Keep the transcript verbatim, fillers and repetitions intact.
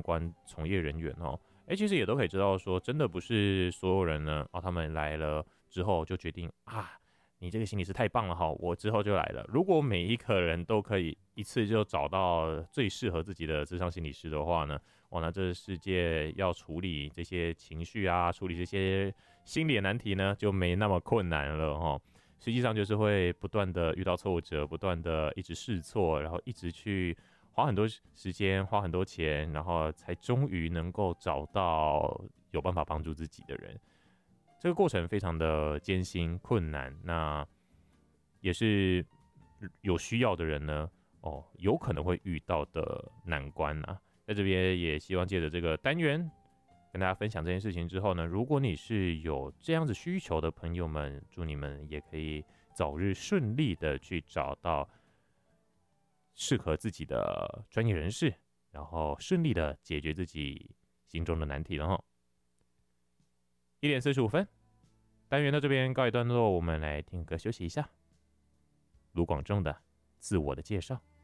关从业人员哦，哎，其实也都可以知道说，真的不是所有人呢，哦，他们来了之后就决定啊，你这个心理师太棒了哈，我之后就来了。如果每一个人都可以一次就找到最适合自己的諮商心理师的话呢，哇，那这世界要处理这些情绪啊，处理这些心理的难题呢，就没那么困难了哈。实际上就是会不断的遇到挫折，不断的一直试错，然后一直去花很多时间，花很多钱，然后才终于能够找到有办法帮助自己的人。这个过程非常的艰辛困难，那也是有需要的人呢，哦，有可能会遇到的难关啊。在这边也希望借着这个单元跟大家分享这件事情之后呢，如果你是有这样子需求的朋友们，祝你们也可以早日顺利的去找到适合自己的专业人士，然后顺利的解决自己心中的难题了哈。一点四十五分，单元到这边告一段落，我们来听歌休息一下。卢广仲的《自我的介绍》。